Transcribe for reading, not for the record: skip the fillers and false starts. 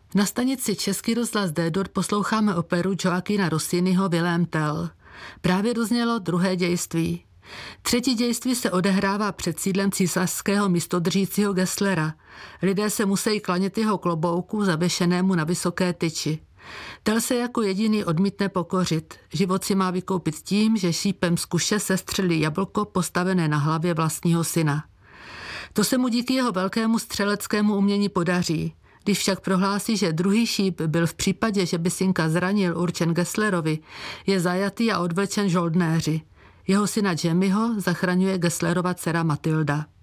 Na stanici Český rozhlas D-Dur posloucháme operu Joaquina Rossiniho Vilém Tell. Právě doznělo druhé dějství. Třetí dějství se odehrává před sídlem císařského místodržícího Gesslera. Lidé se musí klanět jeho klobouku zavěšenému na vysoké tyči. Tell se jako jediný odmítne pokořit. Život si má vykoupit tím, že šípem z kuše sestřelí jablko postavené na hlavě vlastního syna. To se mu díky jeho velkému střeleckému umění podaří. Když však prohlásí, že druhý šíp byl v případě, že by synka zranil, určen Gesslerovi, je zajatý a odvlečen žoldnéři. Jeho syna Jamieho zachraňuje Gesslerova dcera Matilda.